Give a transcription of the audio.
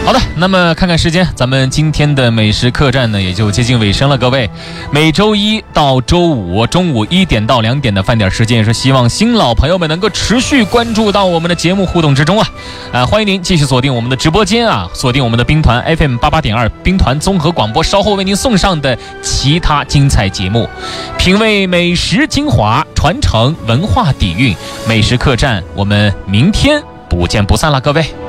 好的，那么看看时间，咱们今天的美食客栈呢也就接近尾声了。各位，每周一到周五中午1点到2点的饭点时间，也是希望新老朋友们能够持续关注到我们的节目互动之中啊！欢迎您继续锁定我们的直播间啊，锁定我们的兵团 FM88.2 兵团综合广播，稍后为您送上的其他精彩节目，品味美食精华，传承文化底蕴，美食客栈，我们明天不见不散了，各位。